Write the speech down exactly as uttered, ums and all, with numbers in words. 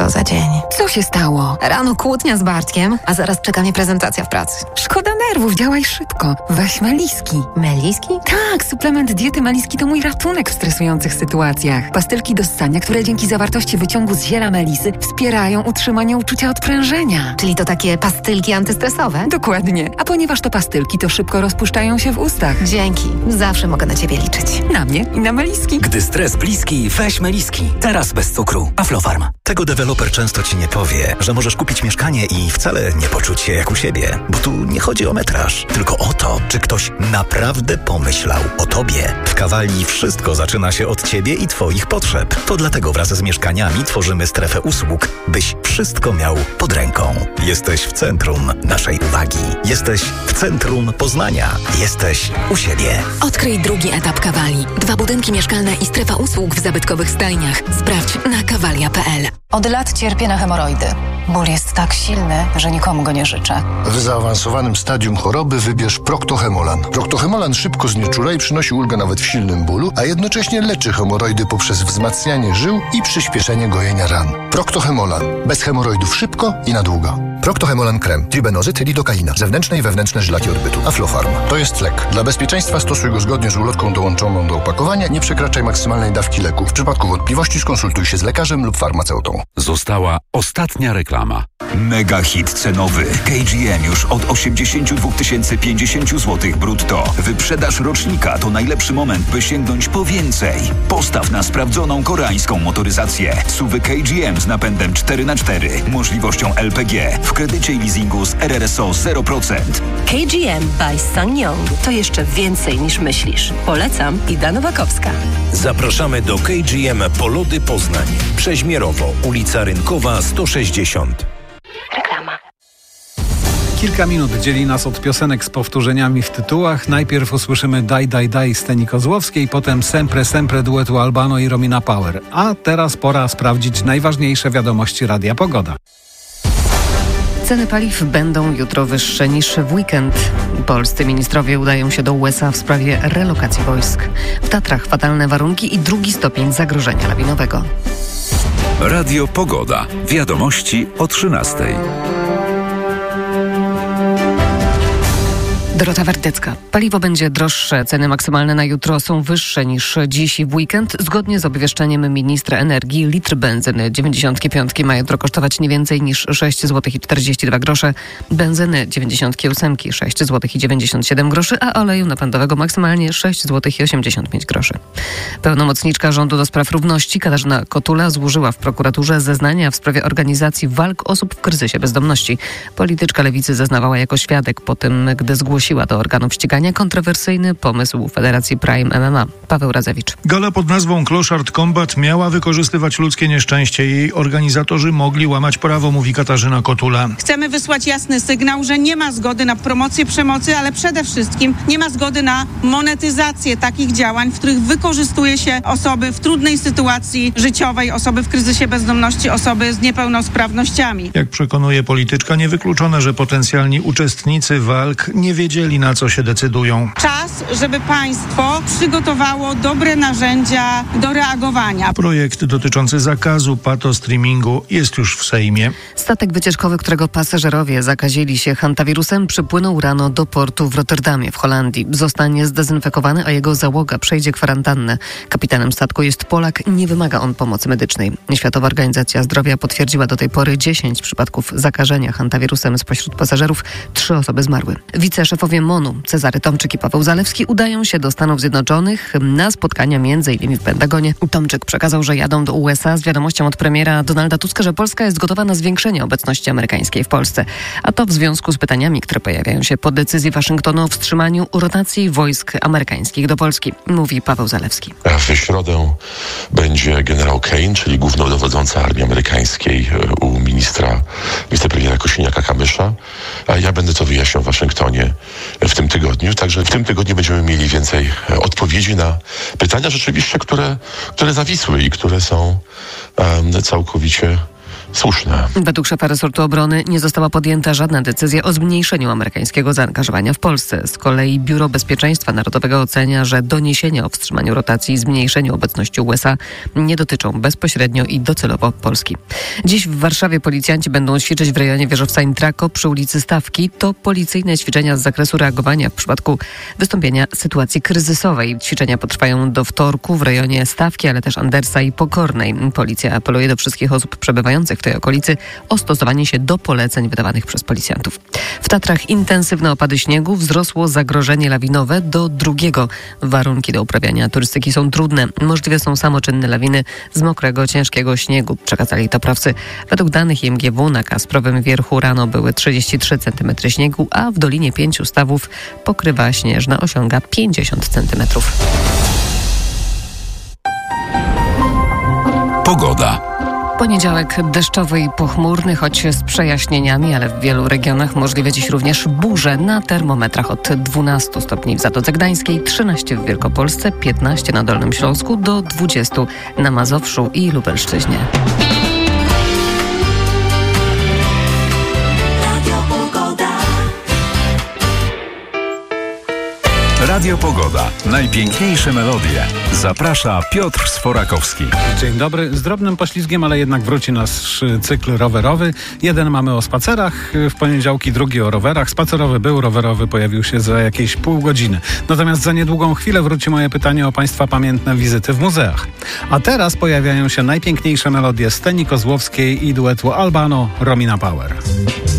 Co za dzień. Co się stało? Rano kłótnia z Bartkiem, a zaraz czeka mnie prezentacja w pracy. Szkoda nerwów, działaj szybko. Weź Meliski. Meliski? Tak, suplement diety Meliski to mój ratunek w stresujących sytuacjach. Pastylki do ssania, które dzięki zawartości wyciągu z ziela melisy wspierają utrzymanie uczucia odprężenia. Czyli to takie pastylki antystresowe? Dokładnie. A ponieważ to pastylki, to szybko rozpuszczają się w ustach. Dzięki. Zawsze mogę na ciebie liczyć. Na mnie i na Meliski. Gdy stres bliski, weź Meliski. Teraz bez cukru. Aflofarm. Tego deweloper często ci nie powie, że możesz kupić mieszkanie i wcale nie poczuć się jak u siebie. Bo tu nie chodzi o metraż, tylko o to, czy ktoś naprawdę pomyślał o tobie. W Kawalni wszystko zaczyna się od ciebie i twoich potrzeb. To dlatego wraz z mieszkaniami tworzymy strefę usług, byś wszystko miał pod ręką. Jesteś w centrum naszej uwagi. Jesteś w centrum Poznania. Jesteś u siebie. Odkryj drugi etap Kawali. Dwa budynki mieszkalne i strefa usług w zabytkowych stajniach. Sprawdź na kawalia kropka pe el. Od lat cierpię na hemoroidy. Ból jest tak silny, że nikomu go nie życzę. W zaawansowanym stadium choroby wybierz Proctohemolan. Proctohemolan szybko znieczula i przynosi ulgę nawet w silnym bólu, a jednocześnie leczy hemoroidy poprzez wzmacnianie żył i przyspieszenie gojenia ran. Proctohemolan. Bez hemoroidów szybko i na długo. Proctohemolan krem. Tribenozyt, lidokaina. Zewnętrzne i wewnętrzne żylaki odbytu. Aflofarm. To jest lek. Dla bezpieczeństwa stosuj go zgodnie z ulotką dołączoną do opakowania. Nie przekraczaj maksymalnej dawki leku. W przypadku wątpliwości skonsultuj się z lekarzem lub farmaceutą. Została ostatnia reklama. Mega hit cenowy. K G M już od osiemdziesiąt dwa tysięcy pięćdziesiąt złotych brutto. Wyprzedaż rocznika to najlepszy moment, by sięgnąć po więcej. Postaw na sprawdzoną koreańską motoryzację. Suwy K G M z napędem cztery na cztery, możliwością L P G, w kredycie i leasingu z R R S O zero procent. K G M by SsangYong to jeszcze więcej niż myślisz. Polecam, Ida Nowakowska. Zapraszamy do K G M Polody Poznań. Przeźmierowo, ulica Rynkowa sto sześćdziesiąt. Reklama. Kilka minut dzieli nas od piosenek z powtórzeniami w tytułach. Najpierw usłyszymy Daj, daj, daj Steni Kozłowskiej, potem Sempre, sempre duetu Albano i Romina Power. A teraz pora sprawdzić najważniejsze wiadomości Radia Pogoda. Ceny paliw będą jutro wyższe niż w weekend. Polscy ministrowie udają się do U S A w sprawie relokacji wojsk. W Tatrach fatalne warunki i drugi stopień zagrożenia lawinowego. Radio Pogoda. Wiadomości o trzynastej. Dorota Wertecka. Paliwo będzie droższe. Ceny maksymalne na jutro są wyższe niż dziś i w weekend. Zgodnie z obwieszczeniem ministra energii litr benzyny dziewięćdziesiąt pięć ma jutro kosztować nie więcej niż sześć złotych czterdzieści dwa grosze, benzyny dziewięćdziesiąt osiem sześć złotych dziewięćdziesiąt siedem groszy, a oleju napędowego maksymalnie sześć złotych osiemdziesiąt pięć groszy. Pełnomocniczka rządu do spraw równości Katarzyna Kotula złożyła w prokuraturze zeznania w sprawie organizacji walk osób w kryzysie bezdomności. Polityczka lewicy zeznawała jako świadek po tym, gdy zgłosiła do organów ścigania kontrowersyjny pomysł Federacji Prime M M A. Paweł Razewicz. Gala pod nazwą Kloszard Combat miała wykorzystywać ludzkie nieszczęście. Jej organizatorzy mogli łamać prawo, mówi Katarzyna Kotula. Chcemy wysłać jasny sygnał, że nie ma zgody na promocję przemocy, ale przede wszystkim nie ma zgody na monetyzację takich działań, w których wykorzystuje się osoby w trudnej sytuacji życiowej, osoby w kryzysie bezdomności, osoby z niepełnosprawnościami. Jak przekonuje polityczka, niewykluczone, że potencjalni uczestnicy walk nie wiedzieli, na co się decydują. Czas, żeby państwo przygotowało dobre narzędzia do reagowania. Projekt dotyczący zakazu patostreamingu jest już w Sejmie. Statek wycieczkowy, którego pasażerowie zakazili się hantawirusem, przypłynął rano do portu w Rotterdamie w Holandii. Zostanie zdezynfekowany, a jego załoga przejdzie kwarantannę. Kapitanem statku jest Polak, nie wymaga on pomocy medycznej. Światowa Organizacja Zdrowia potwierdziła do tej pory dziesięć przypadków zakażenia hantawirusem. Spośród pasażerów trzy osoby zmarły. Wiceszefowie M O N-u Cezary Tomczyk i Paweł Zalewski udają się do Stanów Zjednoczonych na spotkania między innymi w Pentagonie. Tomczyk przekazał, że jadą do U S A z wiadomością od premiera Donalda Tuska, że Polska jest gotowa na zwiększenie obecności amerykańskiej w Polsce. A to w związku z pytaniami, które pojawiają się po decyzji Waszyngtonu o wstrzymaniu rotacji wojsk amerykańskich do Polski, mówi Paweł Zalewski. W środę będzie generał Kane, czyli głównodowodząca armii amerykańskiej u ministra, wicepremiera Kosiniaka-Kamysza. A ja będę to wyjaśniał w Waszyngtonie w tym tygodniu. Także w tym tygodniu będziemy mieli więcej odpowiedzi na pytania rzeczywiście, które, które zawisły i które są um, całkowicie słuszne. Według szefa resortu obrony nie została podjęta żadna decyzja o zmniejszeniu amerykańskiego zaangażowania w Polsce. Z kolei Biuro Bezpieczeństwa Narodowego ocenia, że doniesienia o wstrzymaniu rotacji i zmniejszeniu obecności U S A nie dotyczą bezpośrednio i docelowo Polski. Dziś w Warszawie policjanci będą ćwiczyć w rejonie wieżowca Intrako przy ulicy Stawki. To policyjne ćwiczenia z zakresu reagowania w przypadku wystąpienia sytuacji kryzysowej. Ćwiczenia potrwają do wtorku w rejonie Stawki, ale też Andersa i Pokornej. Policja apeluje do wszystkich osób przebywających w tej okolicy o stosowanie się do poleceń wydawanych przez policjantów. W Tatrach intensywne opady śniegu, wzrosło zagrożenie lawinowe do drugiego. Warunki do uprawiania turystyki są trudne. Możliwe są samoczynne lawiny z mokrego, ciężkiego śniegu, przekazali toprawcy. Według danych I M G W na Kasprowym Wierchu rano były trzydzieści trzy centymetry śniegu, a w Dolinie Pięciu Stawów pokrywa śnieżna osiąga pięćdziesiąt centymetrów. Pogoda. Poniedziałek deszczowy i pochmurny, choć z przejaśnieniami, ale w wielu regionach możliwe dziś również burze na termometrach od dwunastu stopni w Zatoce Gdańskiej, trzynaście w Wielkopolsce, piętnaście na Dolnym Śląsku, do dwudziestu na Mazowszu i Lubelszczyźnie. Radio Pogoda. Najpiękniejsze melodie. Zaprasza Piotr Sforakowski. Dzień dobry. Z drobnym poślizgiem, ale jednak wróci nasz cykl rowerowy. Jeden mamy o spacerach w poniedziałki, drugi o rowerach. Spacerowy był, rowerowy pojawił się za jakieś pół godziny. Natomiast za niedługą chwilę wróci moje pytanie o Państwa pamiętne wizyty w muzeach. A teraz pojawiają się najpiękniejsze melodie Steni Kozłowskiej i duetu Albano, Romina Power.